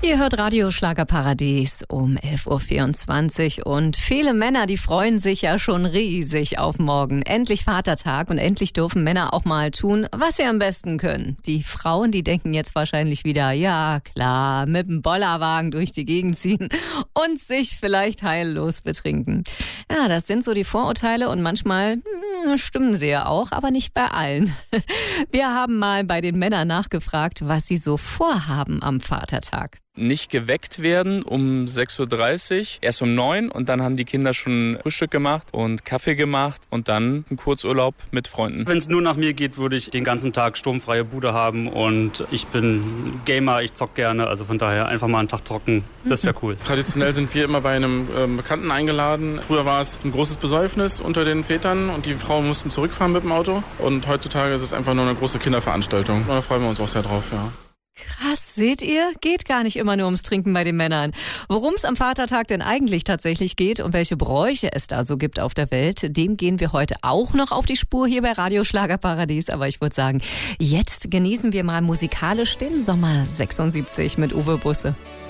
Ihr hört Radio Schlagerparadies um 11.24 Uhr und viele Männer, die freuen sich ja schon riesig auf morgen. Endlich Vatertag und endlich dürfen Männer auch mal tun, was sie am besten können. Die Frauen, die denken jetzt wahrscheinlich wieder, ja klar, mit dem Bollerwagen durch die Gegend ziehen und sich vielleicht heillos betrinken. Ja, das sind so die Vorurteile und manchmal stimmen sie ja auch, aber nicht bei allen. Wir haben mal bei den Männern nachgefragt, was sie so vorhaben am Vatertag. Nicht geweckt werden um 6.30 Uhr, erst um 9 und dann haben die Kinder schon Frühstück gemacht und Kaffee gemacht und dann einen Kurzurlaub mit Freunden. Wenn es nur nach mir geht, würde ich den ganzen Tag sturmfreie Bude haben und ich bin Gamer, ich zock gerne, also von daher einfach mal einen Tag zocken, das wäre cool. Traditionell sind wir immer bei einem Bekannten eingeladen. Früher war es ein großes Besäufnis unter den Vätern und die Frauen mussten zurückfahren mit dem Auto und heutzutage ist es einfach nur eine große Kinderveranstaltung. Und da freuen wir uns auch sehr drauf, ja. Krass, seht ihr? Geht gar nicht immer nur ums Trinken bei den Männern. Worum es am Vatertag denn eigentlich tatsächlich geht und welche Bräuche es da so gibt auf der Welt, dem gehen wir heute auch noch auf die Spur hier bei Radio Schlagerparadies. Aber ich würde sagen, jetzt genießen wir mal musikalisch den Sommer 76 mit Uwe Busse.